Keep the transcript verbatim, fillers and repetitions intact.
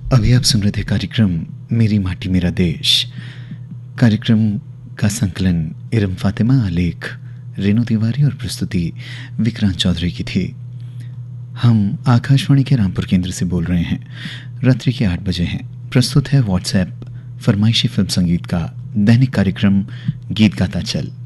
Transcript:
अभी आप सुन रहे थे कार्यक्रम मेरी माटी मेरा देश। कार्यक्रम का संकलन इरम फातिमा, आलेख रेणु तिवारी और प्रस्तुति विक्रांत चौधरी की थी। हम आकाशवाणी के रामपुर केंद्र से बोल रहे हैं। रात्रि के आठ बजे हैं। प्रस्तुत है व्हाट्सएप फरमाइशी फिल्म संगीत का दैनिक कार्यक्रम गीत गाता चल।